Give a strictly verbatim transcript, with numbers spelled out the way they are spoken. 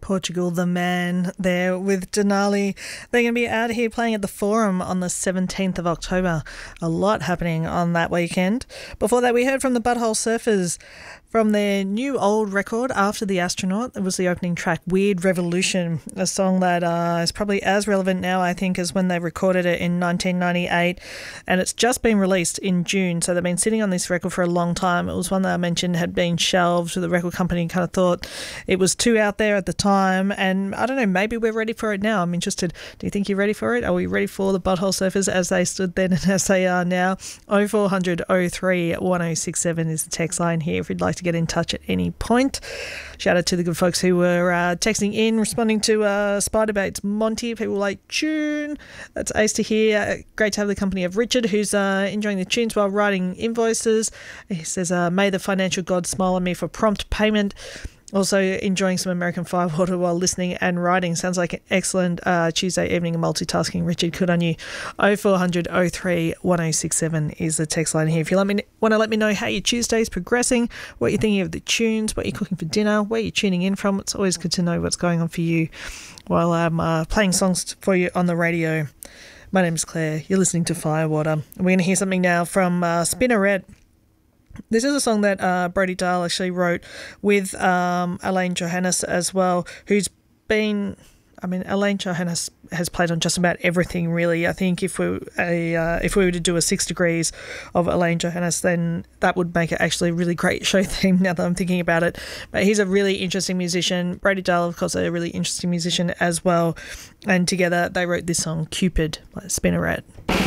Portugal the Man there with Denali. They're going to be out here playing at the Forum on the seventeenth of October. A lot happening on that weekend. Before that, we heard from the Butthole Surfers from their new old record, After the Astronaut. It was the opening track, Weird Revolution, a song that uh, is probably as relevant now, I think, as when they recorded it in nineteen ninety-eight. And it's just been released in June, so they've been sitting on this record for a long time. It was one that I mentioned had been shelved. The record company kind of thought it was too out there at the time, and I don't know, maybe we're ready for it now. I'm interested. Do you think you're ready for it? Are we ready for the Butthole Surfers as they stood then and as they are now? oh four hundred oh three one oh six seven is the text line here if you'd like to get in touch at any point. Shout out to the good folks who were uh, texting in, responding to uh, Spiderbait's Monty. People like tune. That's ace to hear. Great to have the company of Richard, who's uh, enjoying the tunes while writing invoices. He says, uh, may the financial gods smile on me for prompt payment. Also enjoying some American Firewater while listening and writing. Sounds like an excellent uh, Tuesday evening of multitasking. Richard, good on you. oh four hundred oh three one oh six seven is the text line here. If you let me want to let me know how your Tuesday's progressing, what you're thinking of the tunes, what you're cooking for dinner, where you're tuning in from. It's always good to know what's going on for you while I'm uh, playing songs for you on the radio. My name's Claire. You're listening to Firewater. We're going to hear something now from uh, Spinneret. This is a song that uh, Brody Dahl actually wrote with um, Elaine Johannes as well, who's been, I mean, Elaine Johannes has played on just about everything, really. I think if we a uh, if we were to do a six degrees of Elaine Johannes, then that would make it actually a really great show theme now that I'm thinking about it. But he's a really interesting musician. Brody Dahl, of course, a really interesting musician as well. And together they wrote this song, Cupid, by Spinneret.